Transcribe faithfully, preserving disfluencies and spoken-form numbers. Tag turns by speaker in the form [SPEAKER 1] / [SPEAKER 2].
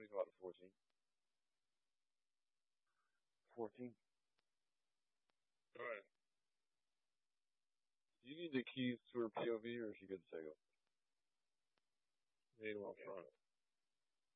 [SPEAKER 1] think about it, fourteen. fourteen. Alright. Do you need the keys for P O V or is she good to go? Need them up front.